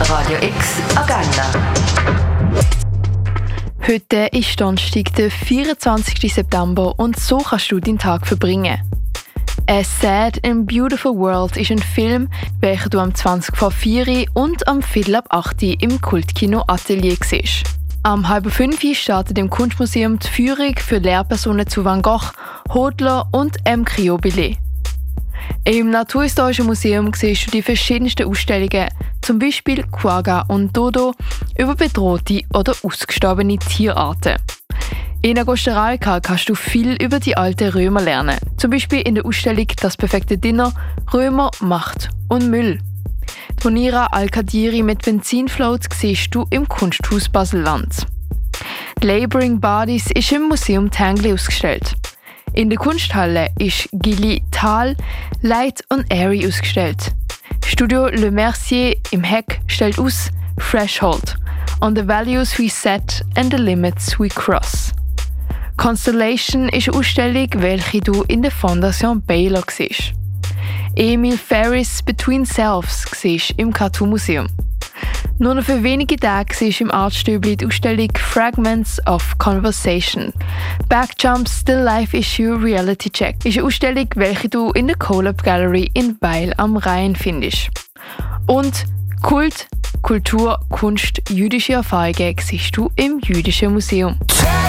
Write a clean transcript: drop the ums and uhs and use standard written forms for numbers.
Radio X Agenda. Heute ist Donnerstag, der 24. September und so kannst du deinen Tag verbringen. «A Sad and Beautiful World» ist ein Film, welchen du am 20 vor 4 und am Viertel ab 8 im Kultkino Atelier siehst. Am 4:30 startet im Kunstmuseum die Führung für Lehrpersonen zu Van Gogh, Hodler und M. Criobili. Im Naturhistorischen Museum siehst du die verschiedensten Ausstellungen, zum Beispiel Quagga und Dodo, über bedrohte oder ausgestorbene Tierarten. In der Costa Rica kannst du viel über die alten Römer lernen, zum Beispiel in der Ausstellung «Das perfekte Dinner – Römer, Macht und Müll». Die Monira Al-Qadiri mit Benzinfloat siehst du im Kunsthaus Basel-Land. Die Laboring Bodies ist im Museum Tangley ausgestellt. In der Kunsthalle ist Gilly Thal, Light und Airy ausgestellt. Studio Le Mercier im Heck stellt aus Threshold on the Values We Set and the Limits We Cross. Constellation ist eine Ausstellung, welche du in der Fondation Baylor siehst. Emil Ferris Between Selves siehst im Cartoon Museum. Nur noch für wenige Tage siehst im Artstübli die Ausstellung Fragments of Conversation. Backjumps, The Life Issue Reality Check ist eine Ausstellung, welche du in der Collab Gallery in Weil am Rhein findest. Und Kult, Kultur, Kunst, jüdische Erfahrungen siehst du im Jüdischen Museum.